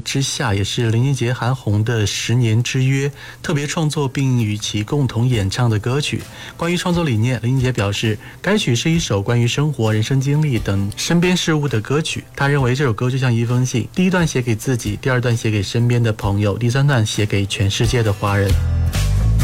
之下，也是林俊杰韩红的10年之约，特别创作并与其共同演唱的歌曲。关于创作理念，林俊杰表示，该曲是一首关于生活、人生经历等身边事物的歌曲。他认为这首歌就像一封信，第一段写给自己，第二段写给身边的朋友，第三段写给全世界的华人。